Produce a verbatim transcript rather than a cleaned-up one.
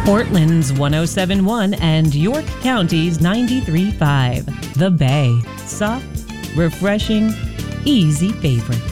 Portland's one oh seven point one and York County's ninety-three point five. The Bay. Soft, refreshing, easy favorite.